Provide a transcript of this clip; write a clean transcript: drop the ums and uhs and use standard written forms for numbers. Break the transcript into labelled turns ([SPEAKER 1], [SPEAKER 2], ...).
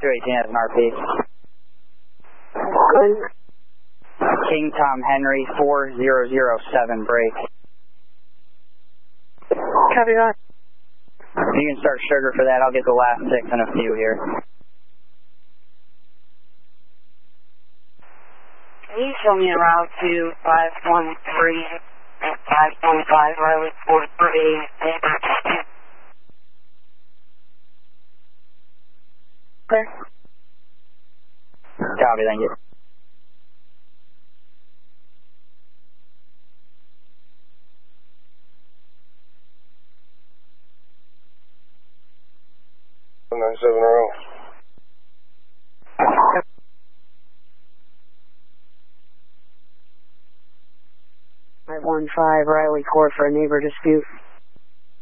[SPEAKER 1] 218 as an RP. King Tom Henry 4007 break.
[SPEAKER 2] Copy that.
[SPEAKER 1] You can start sugar for that. I'll get the last 6 in a few here.
[SPEAKER 2] Can you show me a route to 513 at 515 Riley 43? Clear.
[SPEAKER 1] Copy, thank you.
[SPEAKER 2] I 15 Riley Court for a neighbor dispute.